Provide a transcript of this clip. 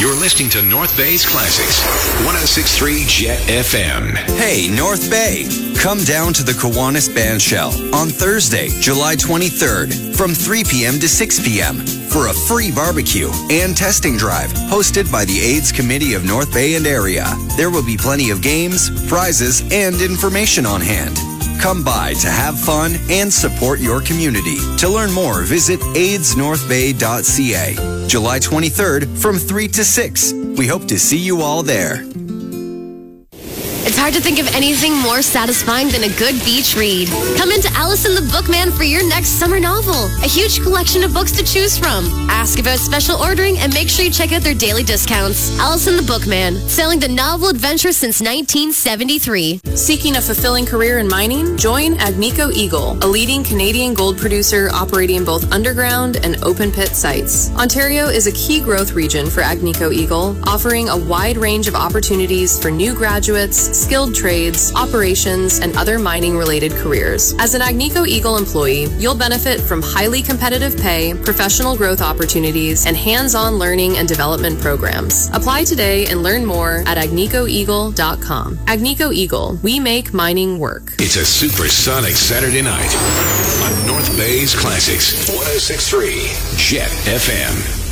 You're listening to North Bay's Classics, 106.3 Jet FM. Hey, North Bay, come down to the Kiwanis Bandshell on Thursday, July 23rd from 3 p.m. to 6 p.m. for a free barbecue and testing drive hosted by the AIDS Committee of North Bay and area. There will be plenty of games, prizes, and information on hand. Come by to have fun and support your community. To learn more, visit aidsnorthbay.ca. July 23rd from 3 to 6. We hope to see you all there. It's hard to think of anything more satisfying than a good beach read. Come into Allison the Bookman for your next summer novel. A huge collection of books to choose from. Ask about special ordering and make sure you check out their daily discounts. Allison the Bookman, selling the novel adventure since 1973. Seeking a fulfilling career in mining? Join Agnico Eagle, a leading Canadian gold producer operating both underground and open pit sites. Ontario is a key growth region for Agnico Eagle, offering a wide range of opportunities for new graduates, skilled trades, operations, and other mining-related careers. As an Agnico Eagle employee, you'll benefit from highly competitive pay, professional growth opportunities, and hands-on learning and development programs. Apply today and learn more at agnicoeagle.com. Agnico Eagle, we make mining work. It's a supersonic Saturday night on North Bay's Classics, 106.3 Jet FM.